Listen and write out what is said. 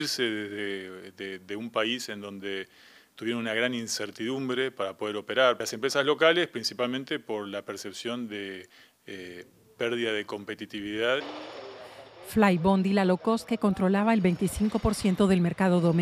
irse de un país en donde tuvieron una gran incertidumbre para poder operar. Las empresas locales, principalmente por la percepción de pérdida de competitividad. Flybondi, la low cost que controlaba el 25% del mercado doméstico,